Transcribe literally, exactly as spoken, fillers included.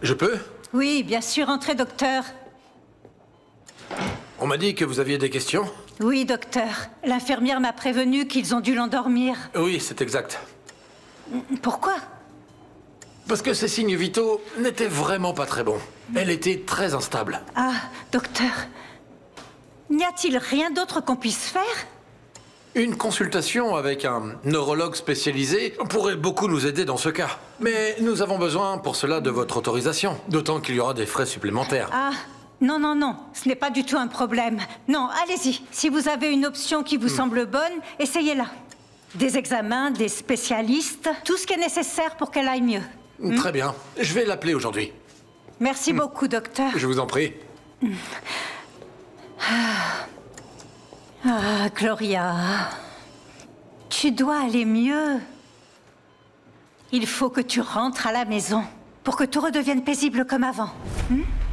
Je peux? Oui, bien sûr, entrez, docteur. On m'a dit que vous aviez des questions? Oui, docteur. L'infirmière m'a prévenu qu'ils ont dû l'endormir. Oui, c'est exact. Pourquoi? Parce que ses signes vitaux n'étaient vraiment pas très bons. Elle était très instable. Ah, docteur. N'y a-t-il rien d'autre qu'on puisse faire? Une consultation avec un neurologue spécialisé pourrait beaucoup nous aider dans ce cas. Mais nous avons besoin pour cela de votre autorisation, d'autant qu'il y aura des frais supplémentaires. Ah, non, non, non, ce n'est pas du tout un problème. Non, allez-y. Si vous avez une option qui vous hmm. semble bonne, essayez-la. Des examens, des spécialistes, tout ce qui est nécessaire pour qu'elle aille mieux. Hmm? Très bien. Je vais l'appeler aujourd'hui. Merci hmm. beaucoup, docteur. Je vous en prie. Hmm. Ah. Ah, Gloria, tu dois aller mieux. Il faut que tu rentres à la maison pour que tout redevienne paisible comme avant. Hmm?